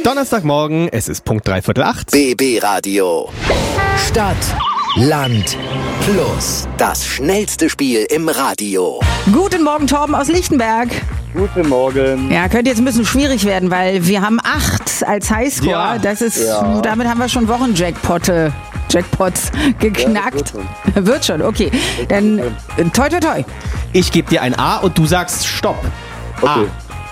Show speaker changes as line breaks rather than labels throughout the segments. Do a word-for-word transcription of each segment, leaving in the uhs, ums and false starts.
Donnerstagmorgen, es ist Punkt dreiviertel acht.
B B Radio. Stadt, Land, Plus. Das schnellste Spiel im Radio.
Guten Morgen, Torben aus Lichtenberg.
Guten Morgen.
Ja, könnte jetzt ein bisschen schwierig werden, weil wir haben acht als Highscore.
Ja.
Das ist,
Ja.
damit haben wir schon Wochenjackpotte, Jackpots geknackt.
Ja, das
wird schon, okay. Dann äh, toi toi toi.
Ich gebe dir ein A und du sagst Stopp.
Okay.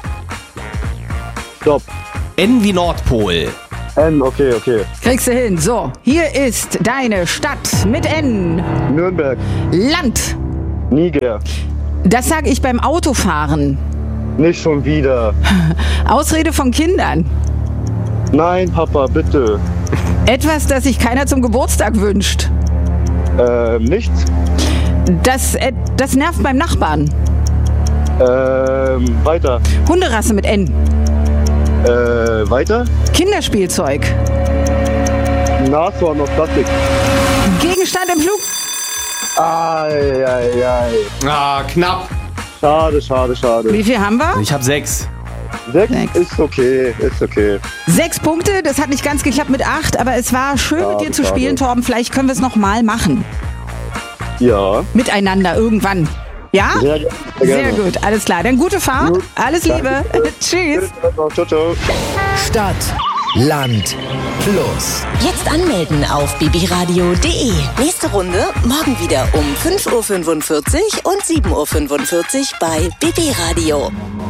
Stopp.
N wie Nordpol.
N, okay, okay.
Kriegst du hin. So, hier ist deine Stadt mit N.
Nürnberg.
Land.
Niger.
Das sage ich beim Autofahren.
Nicht schon wieder.
Ausrede von Kindern.
Nein, Papa, bitte.
Etwas, das sich keiner zum Geburtstag wünscht.
Ähm, nichts.
Das, äh, das nervt beim Nachbarn.
Ähm, weiter.
Hunderasse mit N.
Äh, weiter.
Kinderspielzeug.
Nashorn aus Plastik.
Gegenstand im Flug.
Ei, ei, ei.
Ah, knapp.
Schade, schade, schade.
Wie viel haben wir?
Ich habe sechs.
Sechs
Sechs.
ist okay, ist okay.
Sechs Punkte. Das hat nicht ganz geklappt mit acht, aber es war schön
Schade,
mit dir zu
schade.
spielen, Torben. Vielleicht können wir es nochmal machen.
Ja.
Miteinander irgendwann. Ja?
Sehr, sehr,
Sehr
gerne.
gut, alles klar. Dann gute Fahrt.
Gut.
Alles Liebe. Tschüss.
Ciao, ciao.
Stadt, Land, Plus.
Jetzt anmelden auf b b radio punkt d e. Nächste Runde morgen wieder um fünf Uhr fünfundvierzig und sieben Uhr fünfundvierzig bei B B Radio.